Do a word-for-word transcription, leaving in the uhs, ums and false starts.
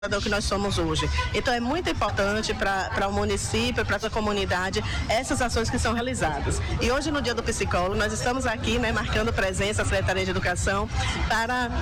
que nós somos hoje. Então é muito importante para o município, para a comunidade, essas ações que são realizadas. E hoje, no Dia do Psicólogo, nós estamos aqui, né, marcando presença, a Secretaria de Educação, para